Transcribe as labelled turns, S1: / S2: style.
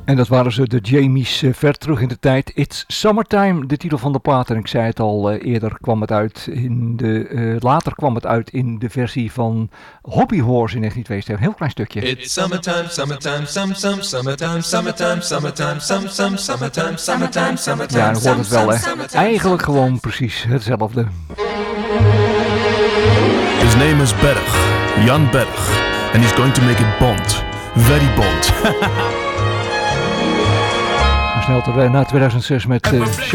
S1: En dat waren ze, de Jamies, ver terug in de tijd. It's Summertime, de titel van de plaat. En ik zei het al, eerder kwam het uit later kwam het uit in de versie van Hobby Horse in 1972. Een heel klein stukje.
S2: It's summertime, summertime, summertime, summertime, summertime, summertime, summertime.
S1: Ja, dan hoort het wel, hè. Eigenlijk gewoon precies hetzelfde.
S3: His name is Berg, Jan Berg. And he's going to make it Bond. Very Bond.
S1: Snel naar 2006 met